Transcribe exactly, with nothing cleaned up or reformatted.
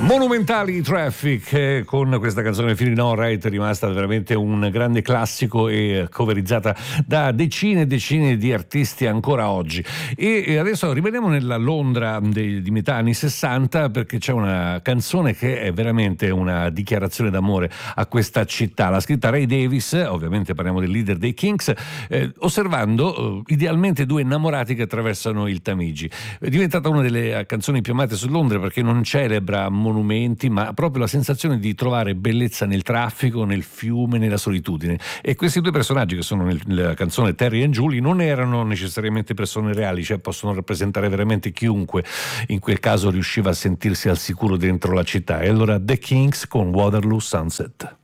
Monumentali Traffic, eh, con questa canzone Feeling Alright, è rimasta veramente un grande classico e coverizzata da decine e decine di artisti ancora oggi. E, e adesso rimaniamo nella Londra de, di metà anni sessanta, perché c'è una canzone che è veramente una dichiarazione d'amore a questa città. L'ha scritta Ray Davis, ovviamente parliamo del leader dei Kinks, eh, osservando eh, idealmente due innamorati che attraversano il Tamigi. È diventata una delle canzoni più amate su Londra perché non celebra monumenti, ma proprio la sensazione di trovare bellezza nel traffico, nel fiume, nella solitudine. E questi due personaggi che sono nella canzone, Terry e Julie, non erano necessariamente persone reali, cioè possono rappresentare veramente chiunque in quel caso riusciva a sentirsi al sicuro dentro la città. E allora The Kinks con Waterloo Sunset.